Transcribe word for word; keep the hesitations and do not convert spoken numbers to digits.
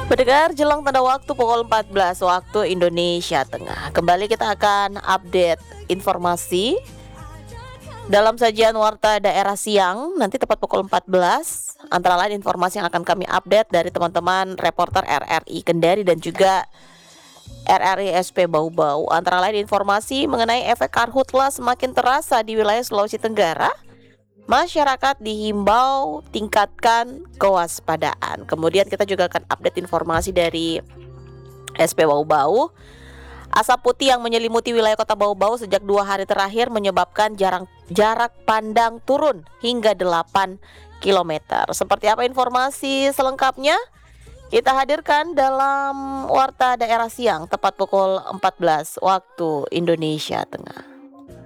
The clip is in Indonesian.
Pendengar, jelang tanda waktu pukul empat belas waktu Indonesia Tengah. Kembali kita akan update informasi dalam sajian Warta Daerah Siang. Nanti tepat pukul empat belas. Antara lain informasi yang akan kami update dari teman-teman reporter R R I Kendari dan juga R R I S P Bau-Bau. Antara lain informasi mengenai efek karhutlah semakin terasa di wilayah Sulawesi Tenggara. Masyarakat dihimbau tingkatkan kewaspadaan. Kemudian kita juga akan update informasi dari S P Bau-Bau. Asap putih yang menyelimuti wilayah kota Bau-Bau sejak dua hari terakhir menyebabkan jarang, jarak pandang turun hingga delapan kilometer. Seperti apa informasi selengkapnya? Kita hadirkan dalam Warta Daerah Siang tepat pukul empat belas waktu Indonesia Tengah.